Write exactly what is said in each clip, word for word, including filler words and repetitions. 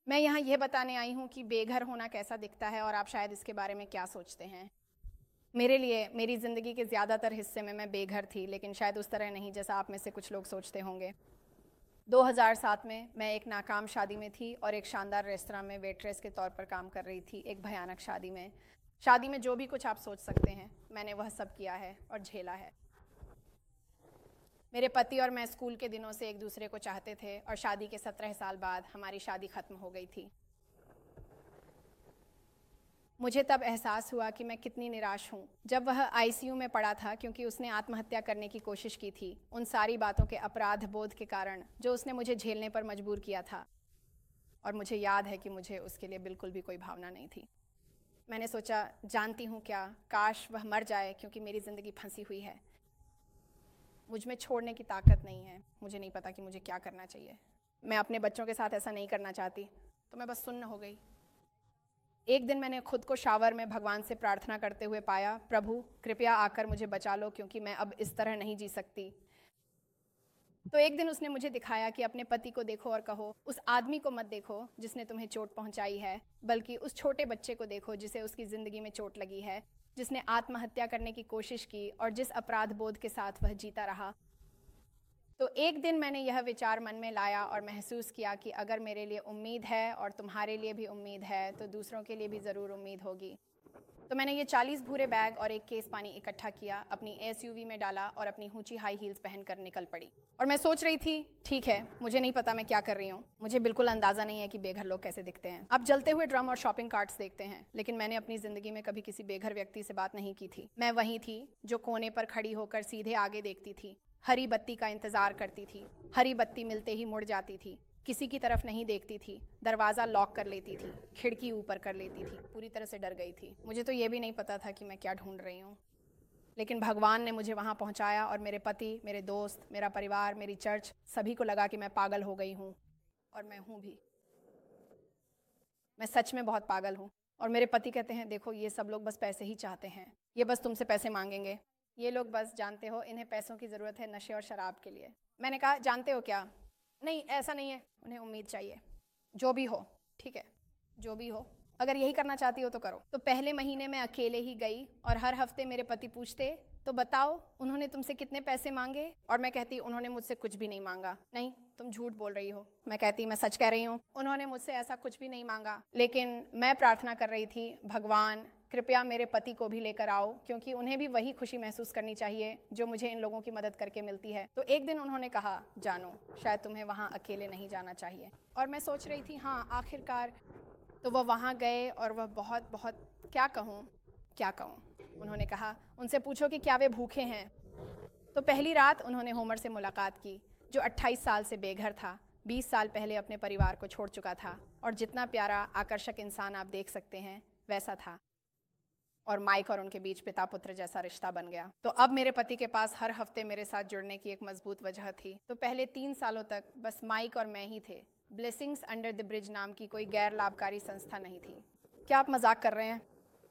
मैं यहाँ ये बताने आई हूँ कि बेघर होना कैसा दिखता है और आप शायद इसके बारे में क्या सोचते हैं। मेरे लिए मेरी ज़िंदगी के ज़्यादातर हिस्से में मैं बेघर थी, लेकिन शायद उस तरह नहीं जैसा आप में से कुछ लोग सोचते होंगे। दो हज़ार सात में मैं एक नाकाम शादी में थी और एक शानदार रेस्तरां में वेट्रेस के तौर पर काम कर रही थी, एक भयानक शादी में। शादी में जो भी कुछ आप सोच सकते हैं, मैंने वह सब किया है और झेला है। मेरे पति और मैं स्कूल के दिनों से एक दूसरे को चाहते थे और शादी के सत्रह साल बाद हमारी शादी खत्म हो गई थी। मुझे तब एहसास हुआ कि मैं कितनी निराश हूँ जब वह आईसीयू में पड़ा था, क्योंकि उसने आत्महत्या करने की कोशिश की थी, उन सारी बातों के अपराध बोध के कारण जो उसने मुझे झेलने पर मजबूर किया था। और मुझे याद है कि मुझे उसके लिए बिल्कुल भी कोई भावना नहीं थी। मैंने सोचा, जानती हूँ क्या, काश वह मर जाए, क्योंकि मेरी ज़िंदगी फंसी हुई है। मुझ में छोड़ने की ताकत नहीं है। मुझे नहीं पता कि मुझे क्या करना चाहिए। मैं अपने बच्चों के साथ ऐसा नहीं करना चाहती, तो मैं बस सुन्न हो गई। एक दिन मैंने खुद को शावर में भगवान से प्रार्थना करते हुए पाया, प्रभु कृपया आकर मुझे बचा लो, क्योंकि मैं अब इस तरह नहीं जी सकती। तो एक दिन उसने मुझे दिखाया कि अपने पति को देखो और कहो, उस आदमी को मत देखो जिसने तुम्हें चोट पहुंचाई है, बल्कि उस छोटे बच्चे को देखो जिसे उसकी ज़िंदगी में चोट लगी है, जिसने आत्महत्या करने की कोशिश की और जिस अपराध बोध के साथ वह जीता रहा। तो एक दिन मैंने यह विचार मन में लाया और महसूस किया कि अगर मेरे लिए उम्मीद है और तुम्हारे लिए भी उम्मीद है, तो दूसरों के लिए भी ज़रूर उम्मीद होगी। तो मैंने ये चालीस भूरे बैग और एक केस पानी इकट्ठा किया, अपनी एसयूवी में डाला और अपनी ऊंची हाई हील्स पहनकर निकल पड़ी। और मैं सोच रही थी, ठीक है, मुझे नहीं पता मैं क्या कर रही हूँ, मुझे बिल्कुल अंदाजा नहीं है कि बेघर लोग कैसे दिखते हैं। अब जलते हुए ड्रम और शॉपिंग कार्ट्स देखते हैं, लेकिन मैंने अपनी जिंदगी में कभी किसी बेघर व्यक्ति से बात नहीं की थी। मैं वही थी जो कोने पर खड़ी होकर सीधे आगे देखती थी, हरी बत्ती का इंतजार करती थी, हरी बत्ती मिलते ही मुड़ जाती थी, किसी की तरफ नहीं देखती थी, दरवाज़ा लॉक कर लेती थी, खिड़की ऊपर कर लेती थी, पूरी तरह से डर गई थी। मुझे तो ये भी नहीं पता था कि मैं क्या ढूंढ रही हूँ, लेकिन भगवान ने मुझे वहाँ पहुँचाया और मेरे पति, मेरे दोस्त, मेरा परिवार, मेरी चर्च, सभी को लगा कि मैं पागल हो गई हूँ। और मैं हूँ भी। मैं सच में बहुत पागल हूँ। और मेरे पति कहते हैं, देखो ये सब लोग बस पैसे ही चाहते हैं, ये बस तुमसे पैसे मांगेंगे, ये लोग बस, जानते हो, इन्हें पैसों की ज़रूरत है नशे और शराब के लिए। मैंने कहा, जानते हो क्या, नहीं ऐसा नहीं है, उन्हें उम्मीद चाहिए। जो भी हो, ठीक है, जो भी हो, अगर यही करना चाहती हो तो करो। तो पहले महीने में अकेले ही गई और हर हफ्ते मेरे पति पूछते, तो बताओ उन्होंने तुमसे कितने पैसे मांगे? और मैं कहती, उन्होंने मुझसे कुछ भी नहीं मांगा। नहीं, तुम झूठ बोल रही हो। मैं कहती, मैं सच कह रही हूँ, उन्होंने मुझसे ऐसा कुछ भी नहीं मांगा। लेकिन मैं प्रार्थना कर रही थी, भगवान कृपया मेरे पति को भी लेकर आओ, क्योंकि उन्हें भी वही खुशी महसूस करनी चाहिए जो मुझे इन लोगों की मदद करके मिलती है। तो एक दिन उन्होंने कहा, जानो, शायद तुम्हें वहाँ अकेले नहीं जाना चाहिए। और मैं सोच रही थी, हाँ आखिरकार। तो वह वहाँ गए और वह बहुत बहुत, क्या कहूँ क्या कहूँ उन्होंने कहा, उनसे पूछो कि क्या वे भूखे हैं। तो पहली रात उन्होंने होमर से मुलाकात की, जो अट्ठाईस साल से बेघर था, बीस साल पहले अपने परिवार को छोड़ चुका था, और जितना प्यारा आकर्षक इंसान आप देख सकते हैं वैसा था। और माइक और उनके बीच पिता पुत्र जैसा रिश्ता बन गया। तो अब मेरे पति के पास हर हफ्ते मेरे साथ जुड़ने की एक मजबूत वजह थी। तो पहले तीन सालों तक बस माइक और मैं ही थे। ब्लेसिंग्स अंडर द ब्रिज नाम की कोई गैर लाभकारी संस्था नहीं थी। क्या आप मजाक कर रहे हैं?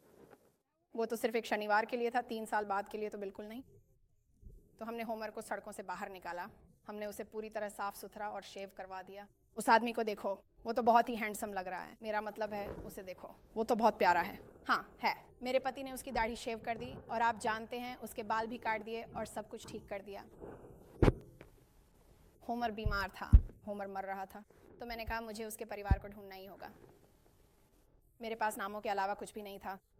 वो तो सिर्फ एक शनिवार के लिए था, तीन साल बाद के लिए तो बिल्कुल नहीं। तो हमने होमर को सड़कों से बाहर निकाला, हमने उसे पूरी तरह साफ सुथरा और शेव करवा दिया। उस आदमी को देखो, वो तो बहुत ही हैंडसम लग रहा है, मेरा मतलब है उसे देखो, वो तो बहुत प्यारा है। हाँ है। मेरे पति ने उसकी दाढ़ी शेव कर दी और आप जानते हैं उसके बाल भी काट दिए और सब कुछ ठीक कर दिया। होमर बीमार था, होमर मर रहा था। तो मैंने कहा, मुझे उसके परिवार को ढूंढना ही होगा। मेरे पास नामों के अलावा कुछ भी नहीं था।